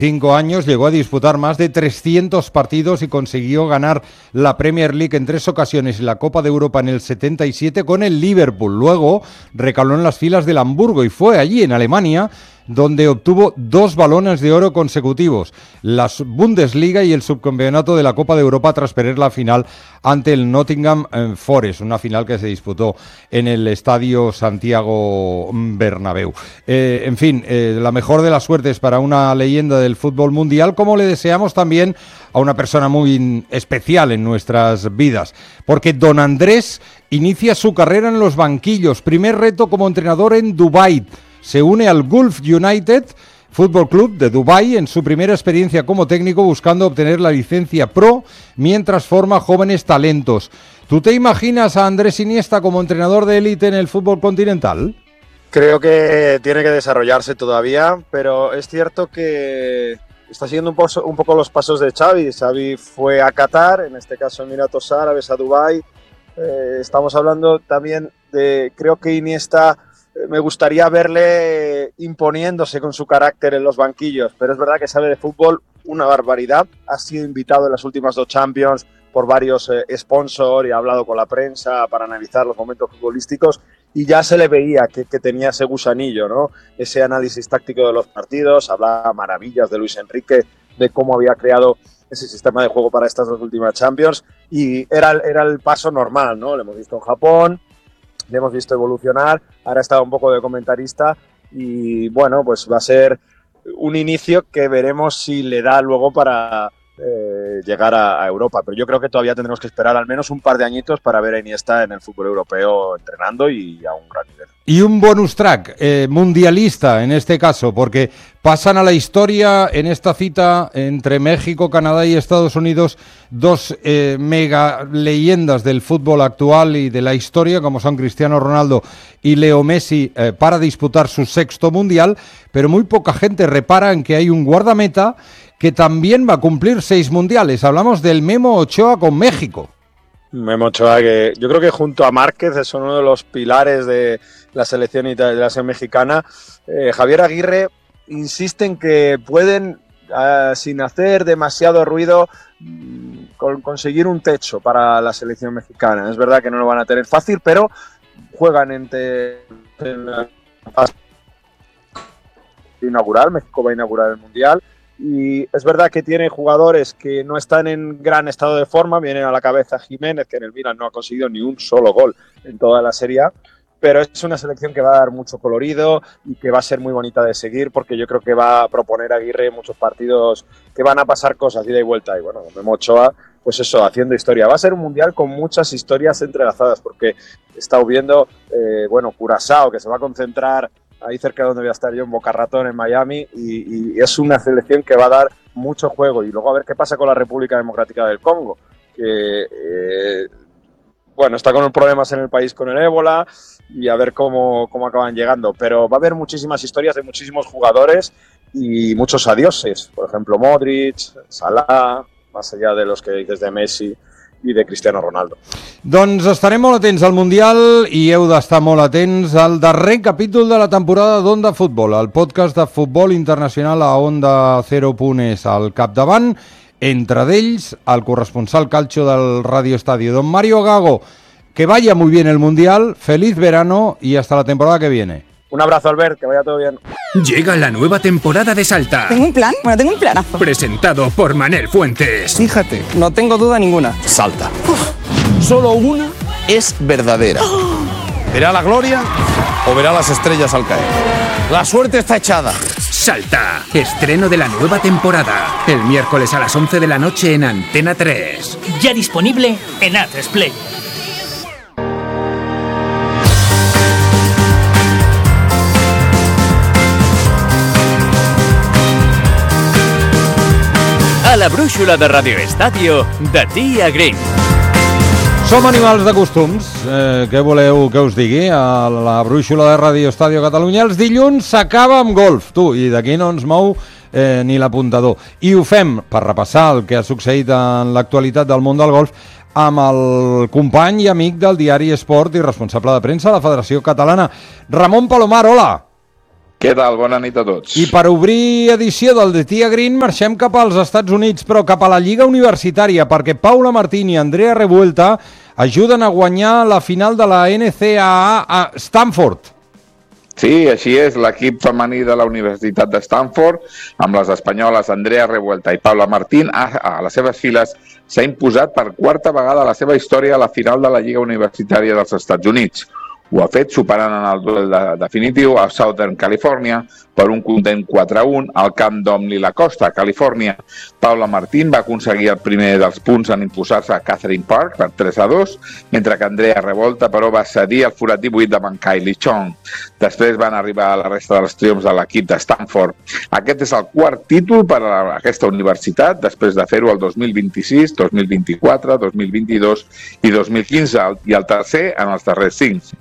años llegó a disputar más de 300 partidos y consiguió ganar la Premier League en 3 ocasiones y la Copa de Europa en el 77 con el Liverpool. Luego recaló en las filas del Hamburgo y fue allí en Alemania donde obtuvo 2 balones de oro consecutivos, la Bundesliga y el subcampeonato de la Copa de Europa tras perder la final ante el Nottingham Forest, una final que se disputó en el Estadio Santiago Bernabéu. En fin, la mejor de las suertes para una leyenda del fútbol mundial, como le deseamos también a una persona muy especial en nuestras vidas, porque don Andrés inicia su carrera en los banquillos, primer reto como entrenador en Dubái. Se une al Gulf United Fútbol Club de Dubái en su primera experiencia como técnico, buscando obtener la licencia pro mientras forma jóvenes talentos. ¿Tú te imaginas a Andrés Iniesta como entrenador de élite en el fútbol continental? Creo que tiene que desarrollarse todavía, pero es cierto que está siguiendo un poco los pasos de Xavi. Xavi fue a Qatar, en este caso Emiratos Árabes, a Dubái. Estamos hablando también de, creo que Iniesta, me gustaría verle imponiéndose con su carácter en los banquillos, pero es verdad que sabe de fútbol una barbaridad. Ha sido invitado en las últimas 2 Champions por varios sponsors y ha hablado con la prensa para analizar los momentos futbolísticos y ya se le veía que tenía ese gusanillo, ¿no? Ese análisis táctico de los partidos, hablaba maravillas de Luis Enrique, de cómo había creado ese sistema de juego para estas 2 últimas Champions y era el paso normal, ¿no? Lo hemos visto en Japón, le hemos visto evolucionar, ahora está un poco de comentarista y bueno, pues va a ser un inicio que veremos si le da luego para llegar a Europa, pero yo creo que todavía tendremos que esperar al menos un par de añitos para ver a Iniesta en el fútbol europeo entrenando y a un gran nivel. Y un bonus track, mundialista en este caso, porque pasan a la historia en esta cita entre México, Canadá y Estados Unidos 2 mega leyendas del fútbol actual y de la historia, como son Cristiano Ronaldo y Leo Messi, para disputar su 6º mundial, pero muy poca gente repara en que hay un guardameta que también va a cumplir 6 mundiales. Hablamos del Memo Ochoa con México. Memo Ochoa, que yo creo que junto a Márquez es uno de los pilares de la selección mexicana. Javier Aguirre insiste en que pueden, sin hacer demasiado ruido, conseguir un techo para la selección mexicana. Es verdad que no lo van a tener fácil, pero juegan inaugural. México va a inaugurar el Mundial. Y es verdad que tiene jugadores que no están en gran estado de forma. Vienen a la cabeza Jiménez, que en el Milan no ha conseguido ni un solo gol en toda la Serie A. Pero es una selección que va a dar mucho colorido y que va a ser muy bonita de seguir, porque yo creo que va a proponer a Aguirre muchos partidos que van a pasar cosas ida y vuelta. Y bueno, Memo Ochoa, pues eso, haciendo historia. Va a ser un mundial con muchas historias entrelazadas, porque he estado viendo, Curazao, que se va a concentrar ahí cerca de donde voy a estar yo, en Boca Ratón, en Miami, y es una selección que va a dar mucho juego. Y luego a ver qué pasa con la República Democrática del Congo, que está con problemas en el país con el ébola, y a ver cómo acaban llegando. Pero va a haber muchísimas historias de muchísimos jugadores y muchos adioses. Por ejemplo, Modric, Salah, más allá de los que dices de Messi i de Cristiano Ronaldo. Doncs estarem molt atents al Mundial i heu d'estar molt atents al darrer capítol de la temporada d'Onda Futbol, el podcast de futbol internacional a Onda 0 Punts al capdavant, entre d'ells el corresponsal calcio del Radio Estadio, don Mario Gago. Que vaya muy bien el Mundial, feliz verano y hasta la temporada que viene. Un abrazo, Albert, que vaya todo bien. Llega la nueva temporada de Salta. ¿Tengo un plan? Bueno, tengo un planazo. Presentado por Manel Fuentes. Fíjate, no tengo duda ninguna. Salta. Solo una es verdadera. ¿Verá la gloria o verá las estrellas al caer? La suerte está echada. Salta. Estreno de la nueva temporada. El miércoles a las 11 de la noche en Antena 3. Ya disponible en A3 Play. A la brúixola de Radio Estadio, de Tia Green. Som animals de costums. Què voleu que us digui? A la brúixola de Radio Estadio Catalunya els dilluns s'acaba amb golf, tu, i d'aquí no ens mou ni l'apuntador. I ho fem per repassar el que ha succeït en l'actualitat del món del golf amb el company i amic del diari Esport i responsable de premsa de la Federació Catalana, Ramon Palomar. Hola! Què tal? Bona nit a tots. I per obrir edició del The Tia Green marxem cap als Estats Units, però cap a la Lliga Universitària, perquè Paula Martín i Andrea Revuelta ajuden a guanyar la final de la NCAA a Stanford. Sí, així és, l'equip femení de la Universitat de Stanford, amb les espanyoles Andrea Revuelta i Paula Martín, a les seves files s'ha imposat per quarta vegada a la seva història a la final de la Lliga Universitària dels Estats Units. Ho ha fet superant en el duel definitiu a Southern California per un content 4-1 al camp d'Omni La Costa, a Califòrnia. Paula Martín va aconseguir el primer dels punts en imposar-se a Catherine Park per 3-2, mentre que Andrea Revuelta, però, va cedir el forat 18 davant Kylie Chong. Després van arribar a la resta dels triomfs de l'equip de Stanford. Aquest és el quart títol per a aquesta universitat, després de fer-ho el 2026, 2024, 2022 i 2015, i el tercer en els darrers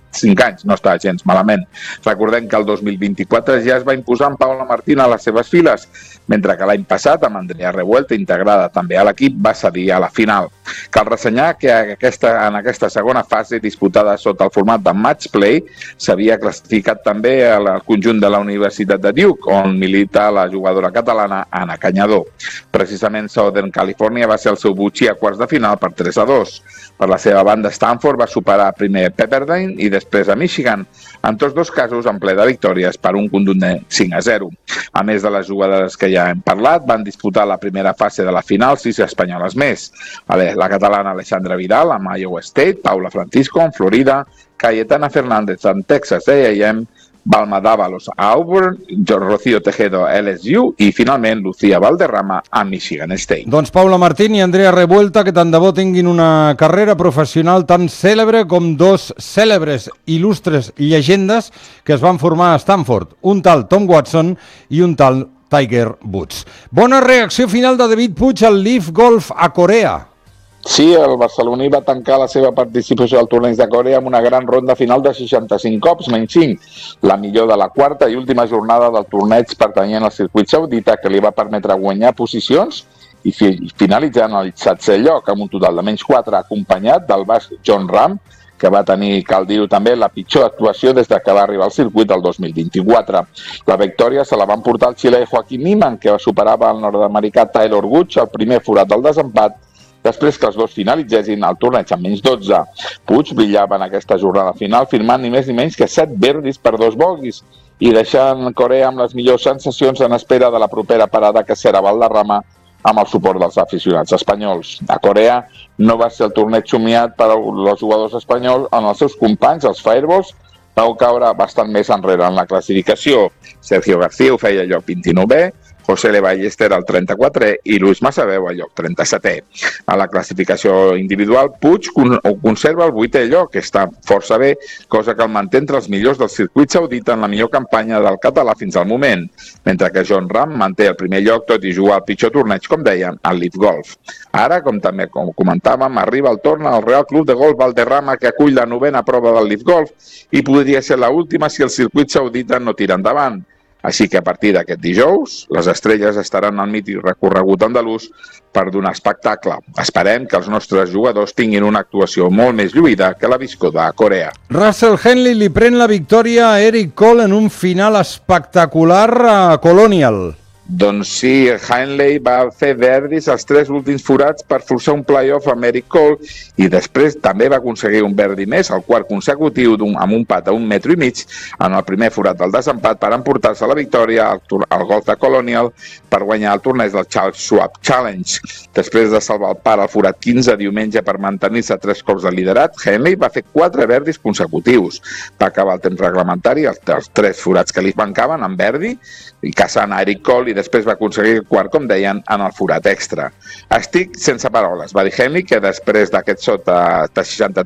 5 anys, no està gens malament. Recordem que el 2024 ja es va imposar amb Paula Martín a les seves files, mentre que l'any passat, amb Andrea Revuelta, integrada també a l'equip, va cedir a la final. Cal ressenyar que en aquesta segona fase, disputada sota el format de match play, s'havia classificat també al conjunt de la Universitat de Duke, on milita la jugadora catalana Anna Cañadó. Precisament Southern California va ser el seu butxí a quarts de final per 3-2. Per la seva banda, Stanford va superar primer Pepperdine i després a Michigan, en tots dos casos en ple de victòries per un contundent 5-0. A més de les jugadores que ja hem parlat, van disputar la primera fase de la final 6 espanyoles més. La catalana Alexandra Vidal amb Iowa State, Paula Francisco en Florida, Cayetana Fernández en Texas A&M, Balma Dávalos a Auburn, Rocío Tejedo a LSU i finalment Lucía Valderrama a Michigan State. Doncs Paula Martín i Andrea Revuelta, que tant de bo tinguin una carrera professional tan cèlebre com dos cèlebres, il·lustres llegendes que es van formar a Stanford, un tal Tom Watson i un tal Tiger Woods. Bona reacció final de David Puig al Leaf Golf a Corea. Sí, el barceloní va tancar la seva participació al torneig de Corea amb una gran ronda final de 65 cops, menys 5, la millor de la quarta i última jornada del torneig pertanyent al circuit saudita, que li va permetre guanyar posicions i finalitzant el 7è lloc amb un total de menys 4, acompanyat del basc Jon Rahm, que va tenir, cal dir-ho també, la pitjor actuació des que va arribar al circuit el 2024. La victòria se la van portar el xilè Joaquim Niemann, que superava el nord-americà Taylor Gooch al primer forat del desempat, després que els dos finalitzessin el torneig amb menys 12. Puig brillava en aquesta jornada final, firmant ni més ni menys que 7 birdies per 2 bogies i deixant Corea amb les millors sensacions en espera de la propera parada, que serà Valderrama, amb el suport dels aficionats espanyols. A Corea no va ser el torneig somiat per als jugadors espanyols, en els seus companys, els Fireballs, vau caure bastant més enrere en la classificació. Sergio García ho feia lloc 29è, José Le Ballester al 34è i Luis Massabeu al lloc 37è. A la classificació individual, Puig conserva el 8è lloc, que està força bé, cosa que el manté entre els millors del circuit saudita en la millor campanya del català fins al moment, mentre que Jon Rahm manté el primer lloc, tot i jugar al pitjor torneig, com deien, al Leaf Golf. Ara, com comentàvem, arriba el torn al Real Club de Golf Valderrama, que acull la 9ª prova del Leaf Golf i podria ser l'última si el circuit saudita no tira endavant. Així que a partir d'aquest dijous, les estrelles estaran al mític recorregut andalús per donar espectacle. Esperem que els nostres jugadors tinguin una actuació molt més lluïda que la viscuda a Corea. Russell Henley li pren la victòria a Eric Cole en un final espectacular a Colonial. Doncs sí, Henley va fer verdis els 3 últims forats per forçar un play-off amb Eric Cole i després també va aconseguir un verdi més, el quart consecutiu amb un pat a 1,5 metres en el primer forat del desempat per emportar-se la victòria al golf de Colonial per guanyar el torneig del Charles Schwab Challenge. Després de salvar el par al forat 15 diumenge per mantenir-se 3 cops de liderat, Henley va fer 4 verdis consecutius. Va acabar el temps reglamentari, els 3 forats que li mancaven en verdi, i caçant a Eric Cole, i després va aconseguir el quart, com deien, en el forat extra. Estic sense paraules, va dir Henley, que després d'aquest sota de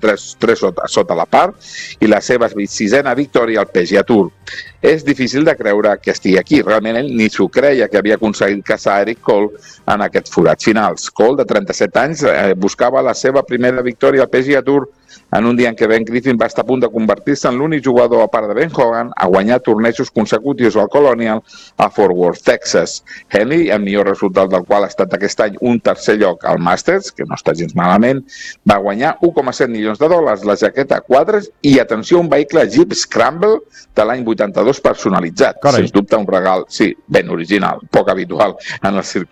63 sota la part i la seva 6ª victòria al PGA Tour. És difícil de creure que estigui aquí. Realment ell ni s'ho creia que havia aconseguit caçar Eric Cole en aquests forats finals. Cole, de 37 anys, buscava la seva primera victòria al PGA Tour en un dia en què Ben Griffin va estar a punt de convertir-se en l'únic jugador, a part de Ben Hogan, a guanyar tornejos consecutius al Colonial a Fort Worth, Texas. Henley, el millor resultat del qual ha estat aquest any un tercer lloc al Masters, que no està gens malament, va guanyar $1,7 milions, la jaqueta a quadres i, atenció, un vehicle Jeep Scramble de l'any 82 personalitzat. Carai. Sens dubte un regal, sí, ben original, poc habitual en el circuit